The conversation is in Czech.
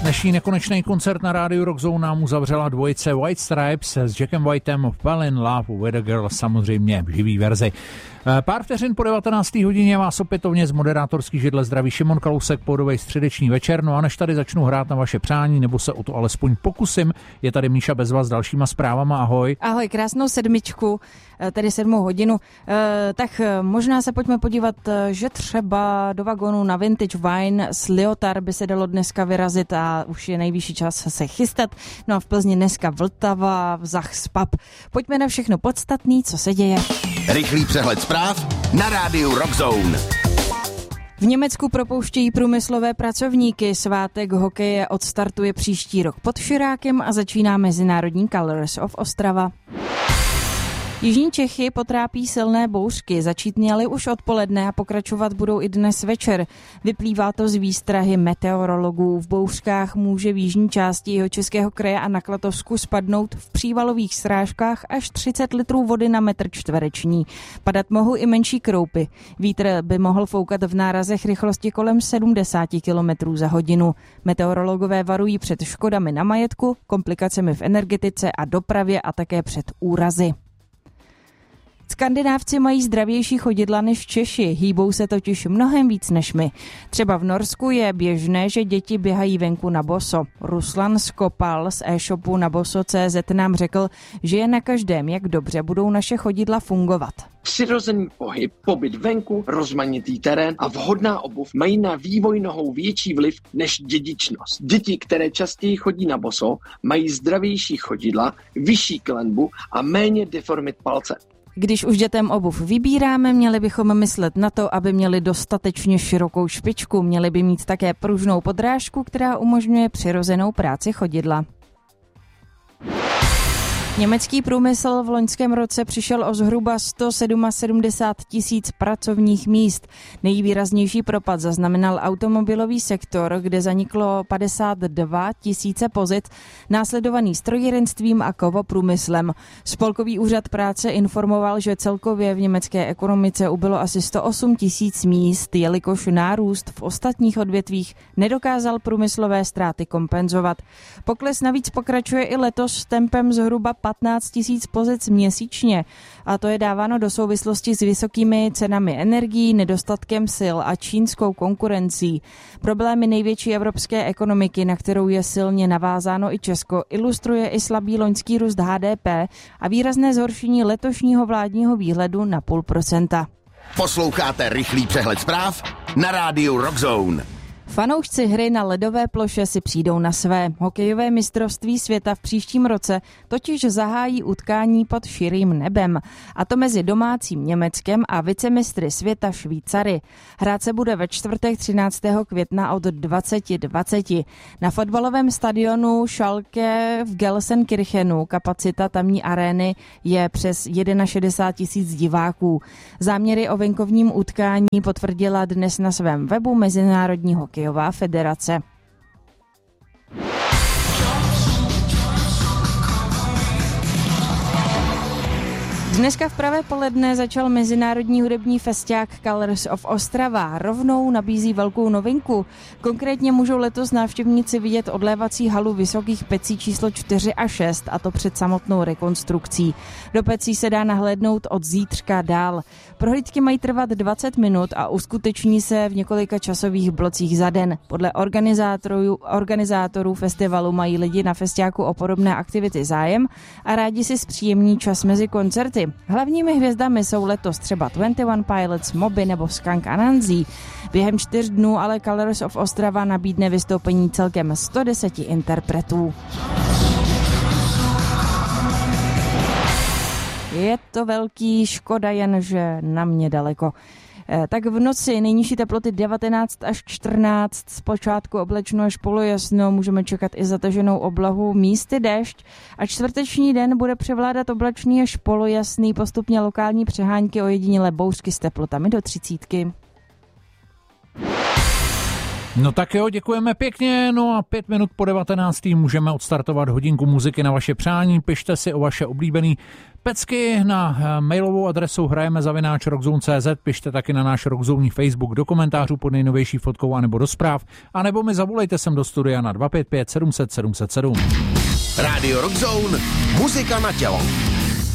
Dnešní nekonečný koncert na rádiu Rockzone nám uzavřela dvojice White Stripes s Jackem Whitem Fell in Love with a Girl, samozřejmě v živý verzi. Pár vteřin po 19. hodině vás opětovně z moderátorský židle zdraví Šimon Kalousek, pohodovej středeční večer. No a než tady začnu hrát na vaše přání, nebo se o to alespoň pokusím, je tady Míša Bezva s dalšíma zprávama. Ahoj. Ahoj, krásnou sedmičku, tedy 7 hodinu. Tak možná se pojďme podívat, že třeba do vagonu na Vintage Wine s Liotar by se dalo dneska vyrazit a už je nejvyšší čas se chystat. No a v Plzni dneska Vltava, Zachs pub. Pojďme na všechno podstatný, co se děje. Rychlý přehled zpráv na rádiu Rockzone. V Německu propouštějí průmyslové pracovníky. Svátek hokeje odstartuje příští rok pod Širákem a začíná mezinárodní Colors of Ostrava. Jižní Čechy potrápí silné bouřky, začít měly už odpoledne a pokračovat budou i dnes večer. Vyplývá to z výstrahy meteorologů. V bouřkách může v jižní části Jihočeského kraje a na Klatovsku spadnout v přívalových srážkách až 30 litrů vody na metr čtvereční. Padat mohou i menší kroupy. Vítr by mohl foukat v nárazech rychlosti kolem 70 km za hodinu. Meteorologové varují před škodami na majetku, komplikacemi v energetice a dopravě a také před úrazy. Skandinávci mají zdravější chodidla než Češi, hýbou se totiž mnohem víc než my. Třeba v Norsku je běžné, že děti běhají venku na boso. Ruslan Skopal z e-shopu naboso.cz nám řekl, že je na každém, jak dobře budou naše chodidla fungovat. Přirozený pohyb, pobyt venku, rozmanitý terén a vhodná obuv mají na vývoj nohou větší vliv než dědičnost. Děti, které častěji chodí na boso, mají zdravější chodidla, vyšší klenbu a méně deformit palce. Když už dětem obuv vybíráme, měli bychom myslet na to, aby měli dostatečně širokou špičku. Měli by mít také pružnou podrážku, která umožňuje přirozenou práci chodidla. Německý průmysl v loňském roce přišel o zhruba 177 000 pracovních míst. Nejvýraznější propad zaznamenal automobilový sektor, kde zaniklo 52 000 pozic, následovaný strojírenstvím a kovoprůmyslem. Spolkový úřad práce informoval, že celkově v německé ekonomice ubylo asi 108 000 míst, jelikož nárůst v ostatních odvětvích nedokázal průmyslové ztráty kompenzovat. Pokles navíc pokračuje i letos s tempem zhruba 15 000 pozic měsíčně a to je dáváno do souvislosti s vysokými cenami energií, nedostatkem sil a čínskou konkurencí. Problémy největší evropské ekonomiky, na kterou je silně navázáno i Česko, ilustruje i slabý loňský růst HDP a výrazné zhoršení letošního vládního výhledu na 0,5%. Posloucháte rychlý přehled zpráv na rádiu Rockzone. Fanoušci hry na ledové ploše si přijdou na své. Hokejové mistrovství světa v příštím roce totiž zahájí utkání pod širým nebem, a to mezi domácím Německem a vicemistry světa Švýcary. Hrát se bude ve čtvrtek 13. května od 20:20. Na fotbalovém stadionu Schalke v Gelsenkirchenu kapacita tamní arény je přes 61 000 diváků. Záměry o venkovním utkání potvrdila dnes na svém webu Mezinárodní hokejová federace. Dneska v pravé poledne začal mezinárodní hudební festiák Colors of Ostrava. Rovnou nabízí velkou novinku. Konkrétně můžou letos návštěvníci vidět odlévací halu Vysokých pecí číslo 4 a 6, a to před samotnou rekonstrukcí. Do pecí se dá nahlédnout od zítřka dál. Prohlídky mají trvat 20 minut a uskuteční se v několika časových blocích za den. Podle organizátorů festivalu mají lidi na festiáku o podobné aktivity zájem a rádi si zpříjemní čas mezi koncerty. Hlavními hvězdami jsou letos třeba 21 Pilots, Moby nebo Skunk Anansi. Během 4 dnů ale Colors of Ostrava nabídne vystoupení celkem 110 interpretů. Je to velký, škoda jen, že na mě daleko. Tak v noci nejnižší teploty 19 až 14, zpočátku oblečno až polojasno, můžeme čekat i zataženou oblahu, místy déšť a čtvrteční den bude převládat oblačný až polojasný, postupně lokální přehánky, ojedinělé bouřky s teplotami do 30. No tak jo, děkujeme pěkně, no a 5 minut po 19. můžeme odstartovat hodinku muziky na vaše přání, pište si o vaše oblíbený pecky na mailovou adresu hrajeme@rockzone.cz, pište taky na náš Rockzone Facebook do komentářů pod nejnovější fotkou anebo do zpráv, anebo mi zavolejte sem do studia na 255 700 707. Rádio Rockzone, muzika na tělo.